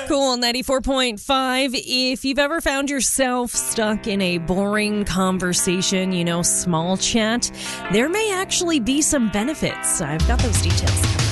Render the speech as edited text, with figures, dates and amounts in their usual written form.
Cool, 94.5. If you've ever found yourself stuck in a boring conversation, small chat, there may actually be some benefits. I've got those details coming up.